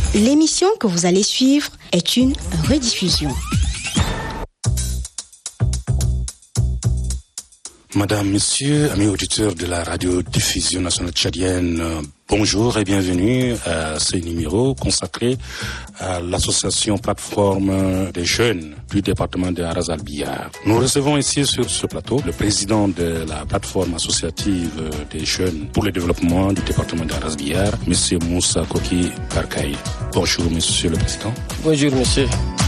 L'émission que vous allez suivre est une rediffusion. Madame, Monsieur, amis auditeurs de la radio-diffusion nationale tchadienne, bonjour et bienvenue à ce numéro consacré à l'association plateforme des jeunes du département de Aras-Albiyar. Nous recevons ici sur ce plateau le président de la plateforme associative des jeunes pour le développement du département de Aras-Albiyar, Monsieur Moussa Koki Barkaï. Bonjour Monsieur le Président. Bonjour Monsieur.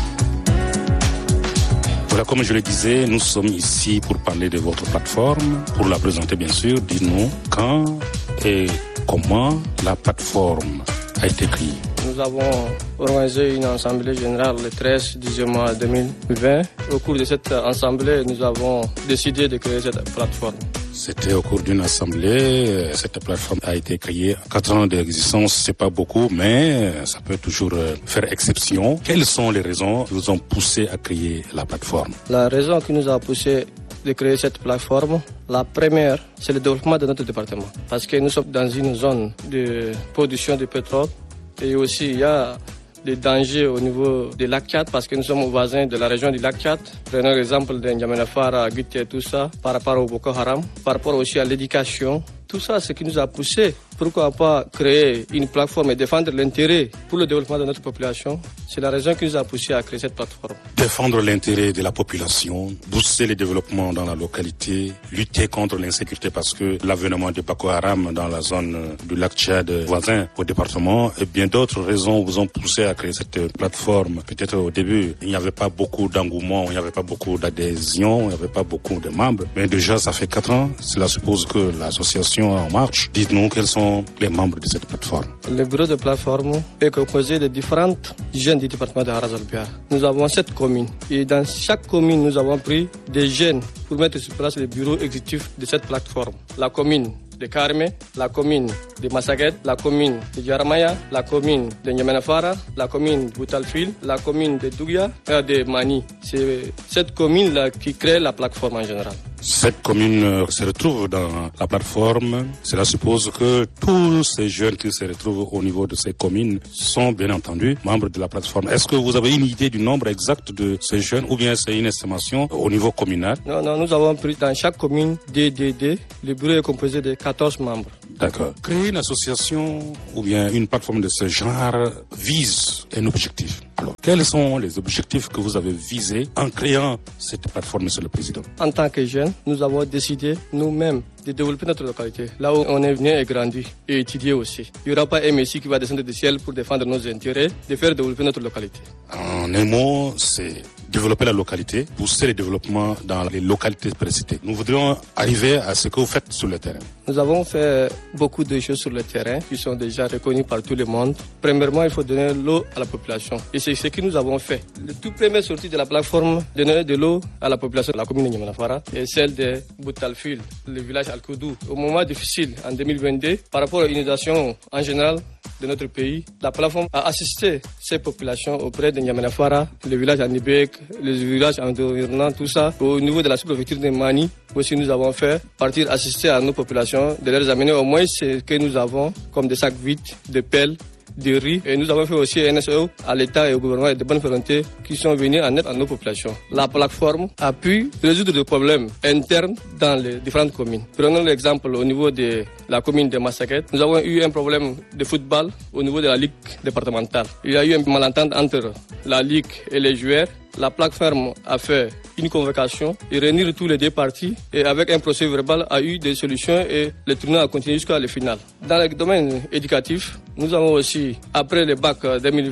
Voilà, comme je le disais, nous sommes ici pour parler de votre plateforme, pour la présenter bien sûr. Dites-nous quand et comment la plateforme a été créée. Nous avons organisé une assemblée générale le 13 juin 2020. Au cours de cette assemblée, nous avons décidé de créer cette plateforme. C'était au cours d'une assemblée. Cette plateforme a été créée. 4 ans d'existence, c'est pas beaucoup, mais ça peut toujours faire exception. Quelles sont les raisons qui vous ont poussé à créer la plateforme? La raison qui nous a poussé de créer cette plateforme, la première, c'est le développement de notre département. Parce que nous sommes dans une zone de production de pétrole et aussi il y a des dangers au niveau du lac Tchad parce que nous sommes voisins de la région du lac Tchad. Prenons l'exemple de N'Djamena-Fara, Guité et tout ça, par rapport au Boko Haram, par rapport aussi à l'éducation. Tout ça, c'est ce qui nous a poussé. Pourquoi pas créer une plateforme et défendre l'intérêt pour le développement de notre population? C'est la raison qui nous a poussé à créer cette plateforme. Défendre l'intérêt de la population, booster le développement dans la localité, lutter contre l'insécurité parce que l'avènement de Boko Haram dans la zone du lac Tchad voisin au département et bien d'autres raisons vous ont poussé à créer cette plateforme. Peut-être au début, il n'y avait pas beaucoup d'engouement, il n'y avait pas beaucoup d'adhésion, il n'y avait pas beaucoup de membres. Mais déjà, ça fait 4 ans. Cela suppose que l'association est en marche. Dites-nous quels sont les membres de cette plateforme. Le bureau de plateforme est composé de différentes jeunes du département de Aras-Albiyar. Nous avons 7 communes et dans chaque commune, nous avons pris des jeunes pour mettre sur place le bureau exécutif de cette plateforme. La commune de Karme, la commune de Massaguet, la commune de Jaramaya, la commune de N'Djamena-Fara, la commune de Boutalfil, la commune de Dougia et de Mani. C'est cette commune-là qui crée la plateforme en général. Cette commune se retrouve dans la plateforme. Cela suppose que tous ces jeunes qui se retrouvent au niveau de ces communes sont bien entendu membres de la plateforme. Est-ce que vous avez une idée du nombre exact de ces jeunes ou bien c'est une estimation au niveau communal? Non, nous avons pris dans chaque commune DDD. Le bureau est composé de 14 membres. D'accord. Créer une association ou bien une plateforme de ce genre vise un objectif. Alors, quels sont les objectifs que vous avez visés en créant cette plateforme, Monsieur le Président? En tant que jeunes, nous avons décidé nous-mêmes de développer notre localité, là où on est venu et grandi, et étudier aussi. Il n'y aura pas un messie qui va descendre du ciel pour défendre nos intérêts, de faire développer notre localité. En un mot, c'est développer la localité, booster le développement dans les localités précitées. Nous voudrions arriver à ce que vous faites sur le terrain. Nous avons fait beaucoup de choses sur le terrain qui sont déjà reconnues par tout le monde. Premièrement, il faut donner l'eau à la population. Et c'est ce que nous avons fait. Le tout premier sortie de la plateforme, donner de l'eau à la population de la commune de N'Djamena-Fara et celle de Boutalfil, le village Al-Koudou. Au moment difficile, en 2022, par rapport à l'inondation en général de notre pays, la plateforme a assisté ces populations auprès de N'Djamena-Fara, le village Anibek, les villages environnants, tout ça. Au niveau de la sous-préfecture de Mani, aussi nous avons fait partir assister à nos populations, de leur amener au moins ce que nous avons, comme des sacs vides, des pelles, de riz. Et nous avons fait aussi un NSO à l'État et au gouvernement et de bonne volonté qui sont venus en aide à nos populations. La plateforme a pu résoudre des problèmes internes dans les différentes communes. Prenons l'exemple au niveau de la commune de Massaguet. Nous avons eu un problème de football au niveau de la ligue départementale. Il y a eu un malentente entre la ligue et les joueurs. La plateforme a fait une convocation et réunir tous les deux parties et avec un procès verbal a eu des solutions et le tournoi a continué jusqu'à la finale. Dans le domaine éducatif, nous avons aussi, après le bac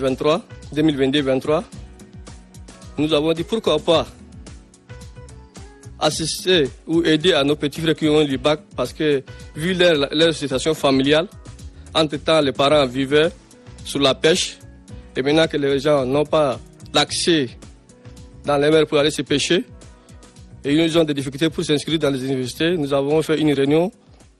2022-2023, nous avons dit pourquoi pas assister ou aider à nos petits frères qui ont eu le bac parce que vu leur situation familiale, entre-temps les parents vivaient sur la pêche et maintenant que les gens n'ont pas l'accès dans les mers pour aller se pêcher et ils ont des difficultés pour s'inscrire dans les universités. Nous avons fait une réunion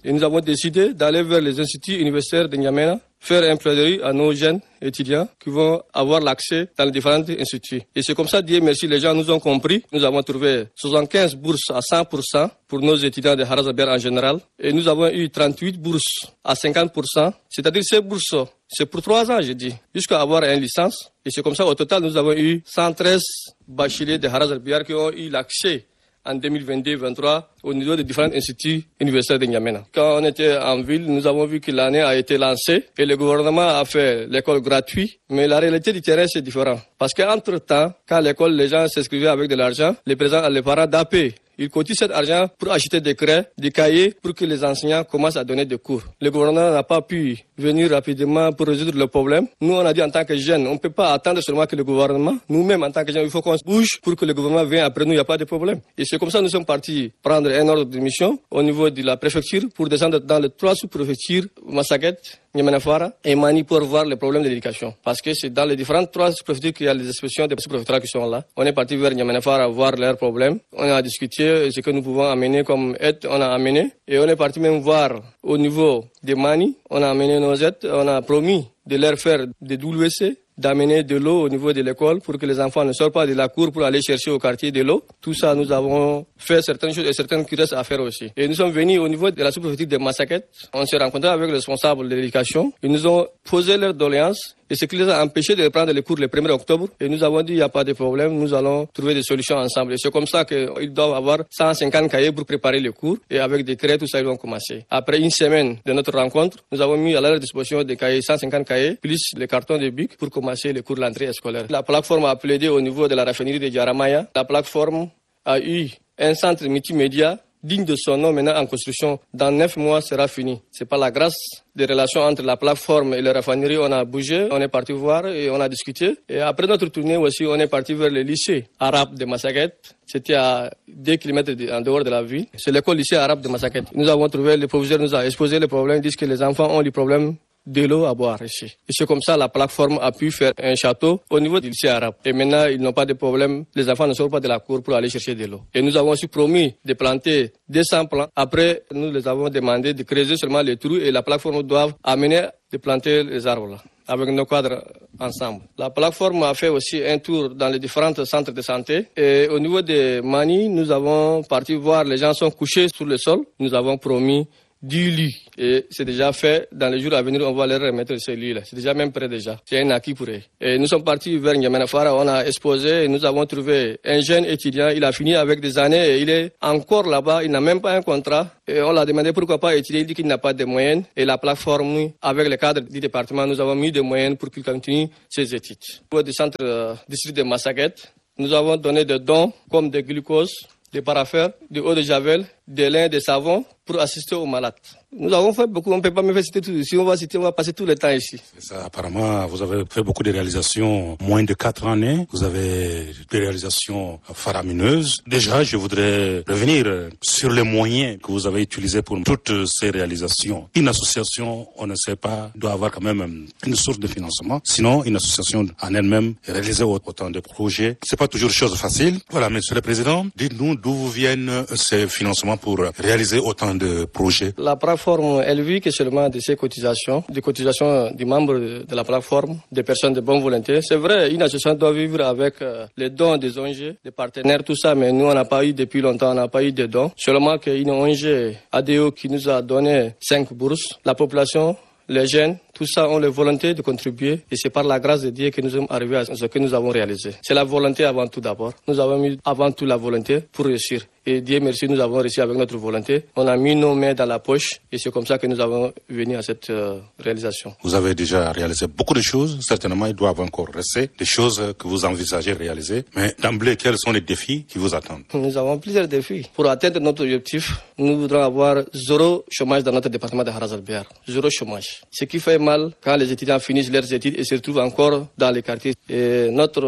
Et nous avons décidé d'aller vers les instituts universitaires de N'Djamena, faire un plaidoyer à nos jeunes étudiants qui vont avoir l'accès dans les différents instituts. Et c'est comme ça, Dieu merci, les gens nous ont compris. Nous avons trouvé 75 bourses à 100% pour nos étudiants de Harazabér en général. Et nous avons eu 38 bourses à 50%. C'est-à-dire ces bourses, c'est pour 3 ans, je dis, jusqu'à avoir une licence. Et c'est comme ça, au total, nous avons eu 113 bacheliers de Harazabér qui ont eu l'accès en 2022-2023 au niveau des différents instituts universitaires de N'Djamena. Quand on était en ville, nous avons vu que l'année a été lancée et le gouvernement a fait l'école gratuite. Mais la réalité du terrain, c'est différent. Parce qu'entre-temps, quand l'école, les gens s'inscrivaient avec de l'argent, les parents d'AP, ils cotisent cet argent pour acheter des craies, des cahiers, pour que les enseignants commencent à donner des cours. Le gouvernement n'a pas pu venir rapidement pour résoudre le problème. Nous, on a dit en tant que jeunes, on ne peut pas attendre seulement que le gouvernement, nous-mêmes en tant que jeunes, il faut qu'on se bouge pour que le gouvernement vienne après nous, il n'y a pas de problème. Et c'est comme ça que nous sommes partis prendre un ordre de mission au niveau de la préfecture pour descendre dans les 3 sous-préfectures, Massaguet, N'Djamena et Mani pour voir les problèmes de l'éducation. Parce que c'est dans les différentes 3 sous-préfectures qu'il y a les expressions des sous-préfectures qui sont là. On est parti vers N'Djamena voir leurs problèmes. On a discuté ce que nous pouvons amener comme aide, on a amené. Et on est parti même voir au niveau des Mani. On a amené nos aides, on a promis de leur faire des WC, d'amener de l'eau au niveau de l'école pour que les enfants ne sortent pas de la cour pour aller chercher au quartier de l'eau. Tout ça, nous avons fait certaines choses et certaines qui restent à faire aussi. Et nous sommes venus au niveau de la sous-préfecture de Massaguet. On s'est rencontré avec les responsables de l'éducation. Ils nous ont posé leurs doléances et ce qui les a empêchés de reprendre les cours le 1er octobre. Et nous avons dit, il n'y a pas de problème, nous allons trouver des solutions ensemble. Et c'est comme ça qu'ils doivent avoir 150 cahiers pour préparer les cours. Et avec des craies, tout ça, ils vont commencer. Après une semaine de notre rencontre, nous avons mis à leur disposition des cahiers, 150 cahiers, plus les cartons de bic pour commencer les cours de l'entrée scolaire. La plateforme a plaidé au niveau de la raffinerie de Djaramaya. La plateforme a eu un centre multimédia digne de son nom maintenant en construction. Dans 9 mois, sera fini. C'est par la grâce des relations entre la plateforme et la raffinerie. On a bougé, on est parti voir et on a discuté. Et après notre tournée aussi, on est parti vers le lycée arabe de Massaguet. C'était à 2 km en dehors de la ville. C'est l'école lycée arabe de Massaguet. Nous avons trouvé, le professeur nous a exposé les problèmes. Ils disent que les enfants ont des problèmes de l'eau à boire ici. Et c'est comme ça la plateforme a pu faire un château au niveau du lycée arabe. Et maintenant, ils n'ont pas de problème. Les enfants ne sortent pas de la cour pour aller chercher de l'eau. Et nous avons aussi promis de planter 200 plants. Après, nous les avons demandé de creuser seulement les trous et la plateforme doit amener de planter les arbres là, avec nos cadres ensemble. La plateforme a fait aussi un tour dans les différents centres de santé. Et au niveau de Mani, nous avons parti voir les gens sont couchés sur le sol. Nous avons promis 10 lits. Et c'est déjà fait. Dans les jours à venir, on va leur remettre ces lits-là. C'est déjà même prêt déjà. C'est un acquis pour eux. Et nous sommes partis vers N'Djamena. On a exposé et nous avons trouvé un jeune étudiant. Il a fini avec des années et il est encore là-bas. Il n'a même pas un contrat. Et on l'a demandé pourquoi pas étudier. Il dit qu'il n'a pas de moyens. Et la plateforme, avec les cadres du département, nous avons mis des moyens pour qu'il continue ses études. Pour le centre district de Massaguet, nous avons donné des dons comme des glucoses, des paraffins, de eau de javel, des lins, des savons pour assister aux malades. Nous avons fait beaucoup, on ne peut pas me faire citer tout. Si on va citer, on va passer tout le temps ici. Ça, apparemment, vous avez fait beaucoup de réalisations, moins de 4 années. Vous avez des réalisations faramineuses. Déjà, je voudrais revenir sur les moyens que vous avez utilisés pour toutes ces réalisations. Une association, on ne sait pas, doit avoir quand même une source de financement. Sinon, une association en elle-même, réaliser autant de projets, c'est pas toujours chose facile. Voilà, Monsieur le Président, dites-nous d'où viennent ces financements pour réaliser autant de projets. La plateforme, elle vit que seulement de ses cotisations, des cotisations des membres de la plateforme, des personnes de bonne volonté. C'est vrai, une association doit vivre avec les dons des ONG, des partenaires, tout ça, mais nous, on n'a pas eu depuis longtemps, on n'a pas eu de dons. Seulement qu'une ONG ADO qui nous a donné 5 bourses, la population, les jeunes, tout ça ont la volonté de contribuer et c'est par la grâce de Dieu que nous sommes arrivés à ce que nous avons réalisé. C'est la volonté avant tout d'abord. Nous avons mis avant tout la volonté pour réussir. Et Dieu merci, nous avons réussi avec notre volonté. On a mis nos mains dans la poche et c'est comme ça que nous avons venu à cette réalisation. Vous avez déjà réalisé beaucoup de choses. Certainement, il doit encore rester des choses que vous envisagez réaliser. Mais d'emblée, quels sont les défis qui vous attendent? Nous avons plusieurs défis. Pour atteindre notre objectif, nous voudrons avoir 0 chômage dans notre département de Harazabér. 0 chômage. Ce qui fait mal quand les étudiants finissent leurs études et se retrouvent encore dans les quartiers. Et notre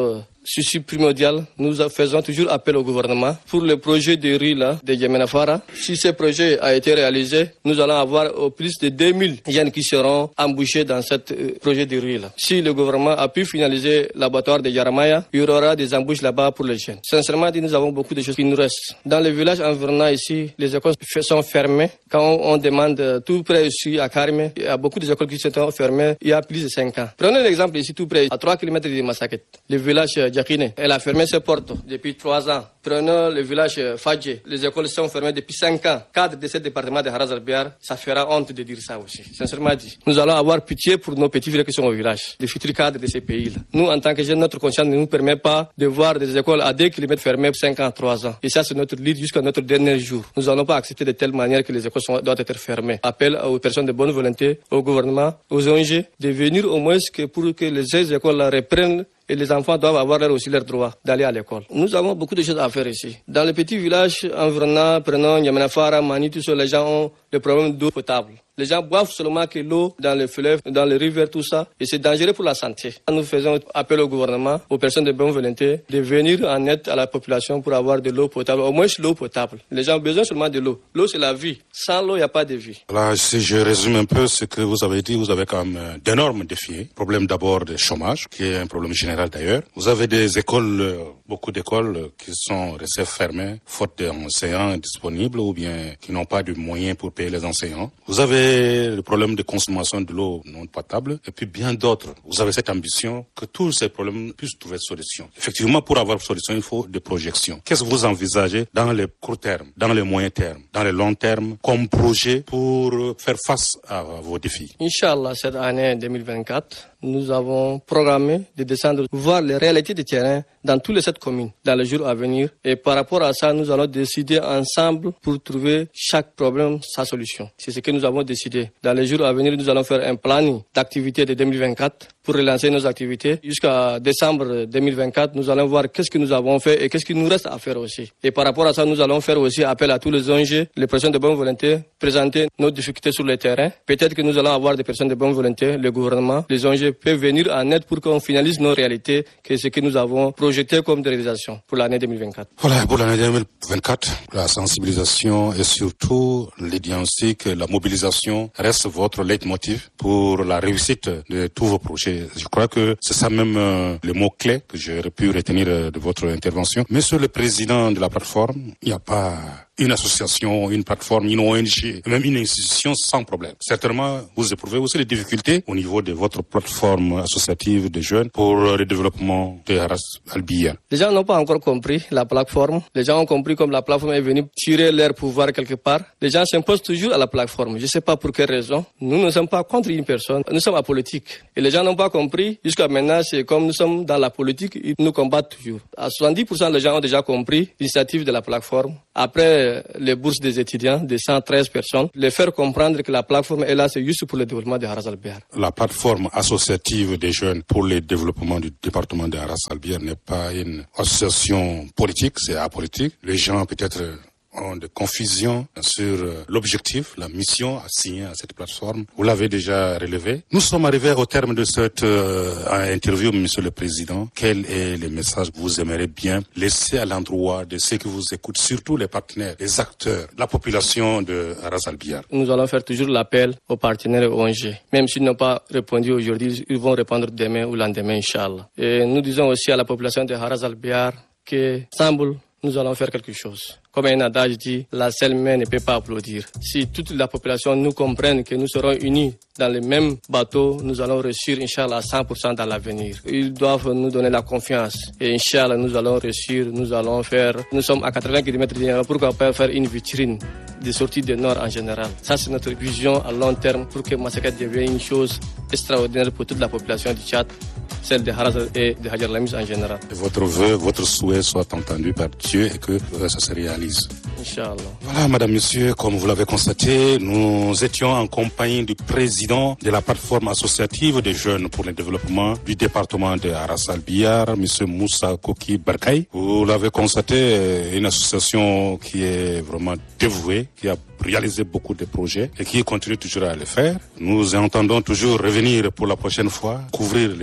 souci primordial, nous faisons toujours appel au gouvernement pour le projet de riz là, de Yemenafara. Si ce projet a été réalisé, nous allons avoir au plus de 2000 jeunes qui seront embauchés dans ce projet de riz là. Si le gouvernement a pu finaliser l'abattoir de Yaramaya, il y aura des embauches là-bas pour les jeunes. Sincèrement, nous avons beaucoup de choses qui nous restent. Dans les villages environnants ici, les écoles sont fermées. Quand on demande tout près ici à Karmé, il y a beaucoup d'écoles qui sont fermées il y a plus de 5 ans. Prenez l'exemple ici tout près, à 3 km de Massaket. Le village Djakine, elle a fermé ses portes depuis 3 ans. Prenez le village Fadje, les écoles sont fermées depuis 5 ans. Cadre de ce département de Haras Albiar, ça fera honte de dire ça aussi. Sincèrement dit. Nous allons avoir pitié pour nos petits villages qui sont au village, les futurs cadres de ces pays-là. Nous, en tant que jeunes, notre conscience ne nous permet pas de voir des écoles à 2 km fermées 5 ans, 3 ans. Et ça, c'est notre lead jusqu'à notre dernier jour. Nous n'allons pas accepter de telle manière que les écoles doivent être fermées. Appel aux personnes de bonne volonté, au gouvernement, aux ONG, de venir au moins pour que les écoles reprennent. Et les enfants doivent avoir aussi leur droit d'aller à l'école. Nous avons beaucoup de choses à faire ici. Dans les petits villages environnants, prenons Yemenafara, Mani, tout ça, les gens ont le problème d'eau potable. Les gens boivent seulement que l'eau dans les fleuves, dans les rivières, tout ça. Et c'est dangereux pour la santé. Nous faisons appel au gouvernement, aux personnes de bonne volonté, de venir en aide à la population pour avoir de l'eau potable. Au moins l'eau potable. Les gens ont besoin seulement de l'eau. L'eau, c'est la vie. Sans l'eau, il n'y a pas de vie. Là, si je résume un peu ce que vous avez dit, vous avez quand même d'énormes défis. Problème d'abord de chômage, qui est un problème général d'ailleurs. Vous avez des écoles, beaucoup d'écoles qui sont restées fermées, faute d'enseignants disponibles ou bien qui n'ont pas de moyens pour payer les enseignants. Vous avez le problème de consommation de l'eau non potable et puis bien d'autres. Vous avez cette ambition que tous ces problèmes puissent trouver solution. Effectivement, pour avoir solution, il faut des projections. Qu'est-ce que vous envisagez dans les courts termes, dans les moyens termes, dans les longs termes, comme projet pour faire face à vos défis? Inch'Allah, cette année 2024, nous avons programmé de descendre voir les réalités du terrain dans toutes les 7 communes dans les jours à venir. Et par rapport à ça, nous allons décider ensemble pour trouver chaque problème sa solution. C'est ce que nous avons décidé. Dans les jours à venir, nous allons faire un planning d'activités de 2024 pour relancer nos activités. Jusqu'à décembre 2024, nous allons voir qu'est-ce que nous avons fait et qu'est-ce qu'il nous reste à faire aussi. Et par rapport à ça, nous allons faire aussi appel à tous les ONG, les personnes de bonne volonté, présenter nos difficultés sur le terrain. Peut-être que nous allons avoir des personnes de bonne volonté, le gouvernement, les ONG peuvent venir en aide pour qu'on finalise nos réalités, que ce que nous avons projeté comme de réalisation pour l'année 2024. Voilà, pour l'année 2024, la sensibilisation et surtout les diagnostics, la mobilisation reste votre leitmotiv pour la réussite de tous vos projets. Je crois que c'est ça même le mot-clé que j'aurais pu retenir de votre intervention. Monsieur le président de la plateforme, il n'y a pas une association, une plateforme, une ONG, même une institution sans problème. Certainement, vous éprouvez aussi les difficultés au niveau de votre plateforme associative des jeunes pour le développement de Haras Albiar. Les gens n'ont pas encore compris la plateforme. Les gens ont compris comme la plateforme est venue tirer leur pouvoir quelque part. Les gens s'imposent toujours à la plateforme. Je ne sais pas pour quelle raison. Nous ne sommes pas contre une personne. Nous sommes apolitiques. Et les gens n'ont pas compris. Jusqu'à maintenant, c'est comme nous sommes dans la politique, ils nous combattent toujours. À 70%, les gens ont déjà compris l'initiative de la plateforme. Après les bourses des étudiants de 113 personnes, les faire comprendre que la plateforme est là, c'est juste pour le développement de Haras Albiar. La plateforme associative des jeunes pour le développement du département de Haras Albiar n'est pas une association politique, c'est apolitique. Les gens peut-être ont de confusion sur l'objectif, la mission assignée à cette plateforme. Vous l'avez déjà relevé. Nous sommes arrivés au terme de cette interview, Monsieur le Président. Quel est le message que vous aimeriez bien laisser à l'endroit de ceux qui vous écoutent, surtout les partenaires, les acteurs, la population de Haras Albiar? Nous allons faire toujours l'appel aux partenaires et aux ONG. Même s'ils n'ont pas répondu aujourd'hui, ils vont répondre demain ou lendemain, Inch'Allah. Et nous disons aussi à la population de Haras Albiar que, ensemble, nous allons faire quelque chose. Comme un adage dit, la seule main ne peut pas applaudir. Si toute la population nous comprenne que nous serons unis dans le même bateau, nous allons réussir, Inch'Allah, à 100% dans l'avenir. Ils doivent nous donner la confiance. Et Inch'Allah, nous allons réussir, nous allons faire... Nous sommes à 80 km de Nord, pourquoi pas faire une vitrine des sorties du Nord en général. Ça, c'est notre vision à long terme pour que Massaket devienne une chose extraordinaire pour toute la population du Tchad, celle de Haras et de Hadjar Lamis en général. Et votre vœu, votre souhait soit entendu par Dieu et que ça se réalise. Inch'Allah. Voilà, madame, monsieur, comme vous l'avez constaté, nous étions en compagnie du président de la plateforme associative des jeunes pour le développement du département de Haras Albiar, monsieur Moussa Koki Barkay. Vous l'avez constaté, une association qui est vraiment dévouée, qui a réalisé beaucoup de projets et qui continue toujours à le faire. Nous entendons toujours revenir pour la prochaine fois, couvrir les activités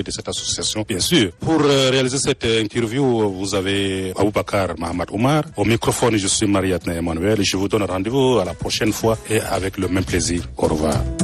de cette association, bien sûr. Pour réaliser cette interview, vous avez Aboubakar Mahamad Oumar. Au microphone, je suis Mariatna Emmanuel et je vous donne rendez-vous à la prochaine fois et avec le même plaisir. Au revoir.